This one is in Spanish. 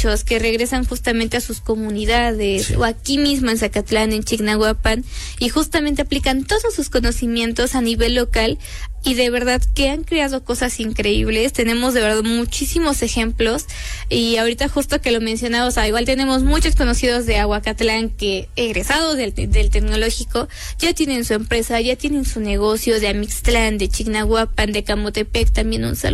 muchos que regresan justamente a sus comunidades, o aquí mismo en Zacatlán, en Chignahuapan, y justamente aplican todos sus conocimientos a nivel local, y de verdad que han creado cosas increíbles. Tenemos de verdad muchísimos ejemplos, y ahorita justo que lo mencionaba, o sea, igual tenemos muchos conocidos de Aguacatlán que egresados del tecnológico ya tienen su empresa, ya tienen su negocio, de Amixtlán, de Chignahuapan, de Camotepec, también un saludo